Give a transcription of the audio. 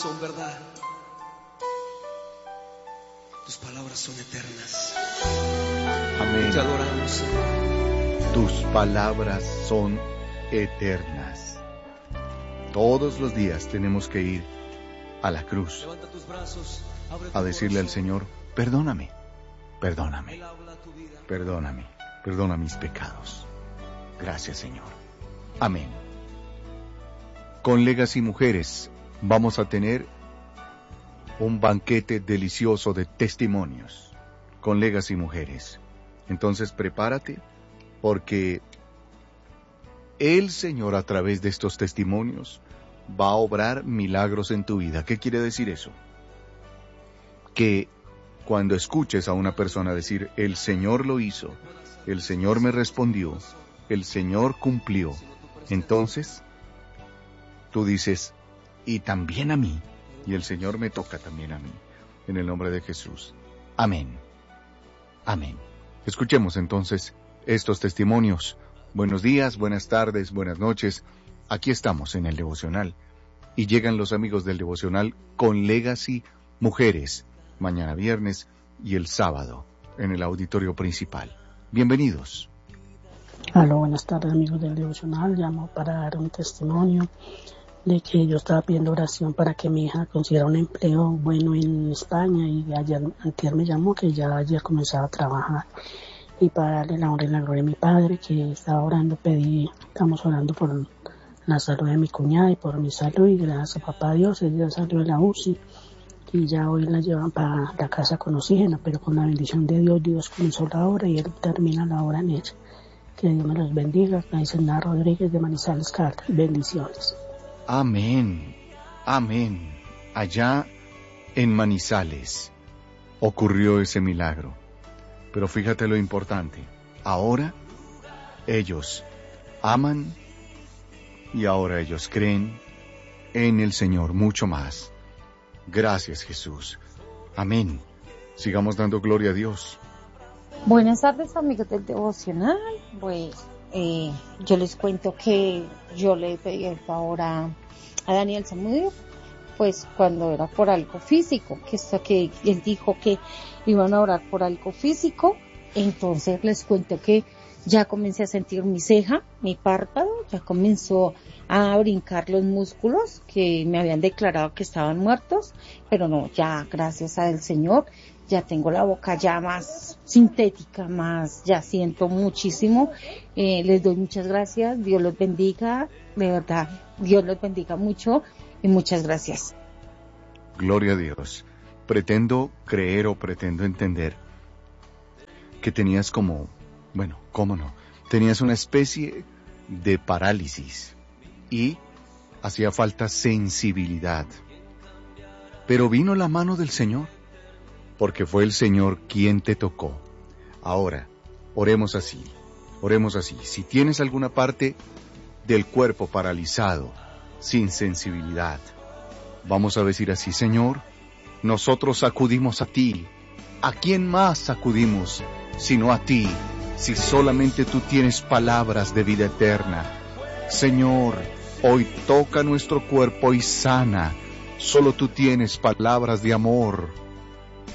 son verdad. Tus palabras son eternas. Amén. Te adoramos, Señor. Tus palabras son eternas. Todos los días tenemos que ir a la cruz Levanta tus brazos, abre tu a decirle al corazón. Señor, perdóname, perdóname, Él habla a tu vida. perdóname, perdona mis pecados. Gracias, Señor. Amén. Con Legacy Mujeres vamos a tener un banquete delicioso de testimonios con Legacy Mujeres. Entonces prepárate, porque el Señor a través de estos testimonios va a obrar milagros en tu vida. ¿Qué quiere decir eso? Que cuando escuches a una persona decir, el Señor lo hizo, el Señor me respondió, el Señor cumplió, entonces tú dices, y también a mí, y el Señor me toca también a mí, en el nombre de Jesús. Amén. Amén. Escuchemos entonces estos testimonios. Buenos días, buenas tardes, buenas noches. Aquí estamos en el devocional. Y llegan los amigos del devocional con Legacy Mujeres, mañana viernes y el sábado, en el auditorio principal. Bienvenidos. Aló, buenas tardes, amigos del devocional. Llamo para dar un testimonio de que yo estaba pidiendo oración para que mi hija consiguiera un empleo bueno en España, y antier me llamó que ya ayer comenzaba a trabajar, y para darle la honra y la gloria a mi padre, que estaba orando, estamos orando por la salud de mi cuñada y por mi salud, y gracias a papá Dios, ella salió de la UCI y ya hoy la llevan para la casa con oxígeno, pero con la bendición de Dios, Dios comenzó la obra y Él termina la obra en ella. Que Dios me los bendiga. Aiselna Rodríguez de Manizales Caldas. Bendiciones. Amén. Amén. Allá en Manizales ocurrió ese milagro. Pero fíjate lo importante. Ahora ellos aman y ahora ellos creen en el Señor mucho más. Gracias, Jesús. Amén. Sigamos dando gloria a Dios. Buenas tardes, amigos del devocional. Pues yo les cuento que yo le pedí el favor a Daniel Zamudio, pues cuando era por algo físico, que él dijo que iban a orar por algo físico. Entonces les cuento que ya comencé a sentir mi ceja, mi párpado, ya comenzó a brincar los músculos que me habían declarado que estaban muertos, pero no, ya gracias al Señor, ya tengo la boca ya más sintética, ya siento muchísimo. Les doy muchas gracias, Dios los bendiga, de verdad, Dios los bendiga mucho y muchas gracias. Gloria a Dios. Pretendo creer o pretendo entender que tenías ¿cómo no? Tenías una especie de parálisis y hacía falta sensibilidad. Pero vino la mano del Señor, porque fue el Señor quien te tocó. Ahora, oremos así. Si tienes alguna parte del cuerpo paralizado, sin sensibilidad, vamos a decir así: Señor, nosotros acudimos a ti. ¿A quién más acudimos sino a ti? Si solamente tú tienes palabras de vida eterna. Señor, hoy toca nuestro cuerpo y sana. Solo tú tienes palabras de amor.